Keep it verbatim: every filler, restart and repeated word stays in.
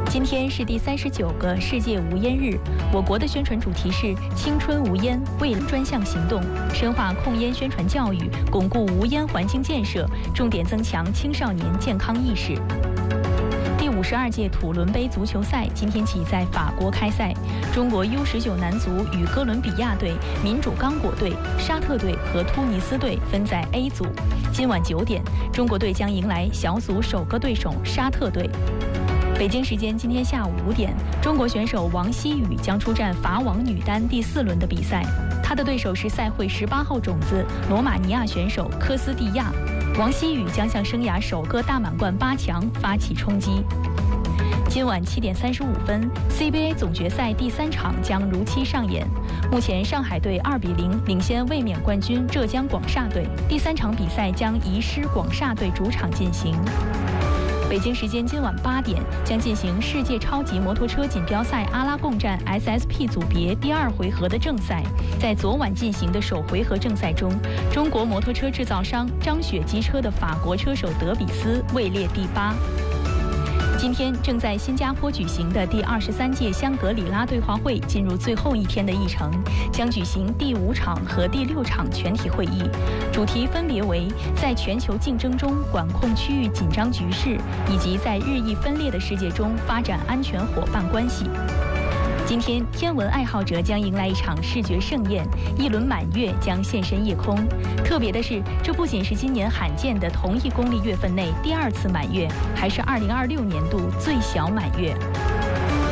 今天是第三十九个世界无烟日，我国的宣传主题是“青春无烟，为专项行动”，深化控烟宣传教育，巩固无烟环境建设，重点增强青少年健康意识。第五十二届土伦杯足球赛今天起在法国开赛，中国 U 十九 男足与哥伦比亚队、民主刚果队、沙特队和突尼斯队分在 A 组。今晚九点，中国队将迎来小组首个对手沙特队。北京时间今天下午五点，中国选手王希雨将出战法网女单第四轮的比赛，她的对手是赛会十八号种子罗马尼亚选手科斯蒂亚。王希雨将向生涯首个大满贯八强发起冲击。今晚七点三十五分 ，C B A 总决赛第三场将如期上演。目前上海队二比零领先卫冕冠军浙江广厦队，第三场比赛将移师广厦队主场进行。北京时间今晚八点将进行世界超级摩托车锦标赛阿拉贡站 S S P 组别第二回合的正赛。在昨晚进行的首回合正赛中，中国摩托车制造商张雪机车的法国车手德比斯位列第八。今天正在新加坡举行的第二十三届香格里拉对话会进入最后一天的议程，将举行第五场和第六场全体会议，主题分别为在全球竞争中管控区域紧张局势，以及在日益分裂的世界中发展安全伙伴关系。今天，天文爱好者将迎来一场视觉盛宴，一轮满月将现身夜空。特别的是，这不仅是今年罕见的同一公历月份内第二次满月，还是二零二六年度最小满月。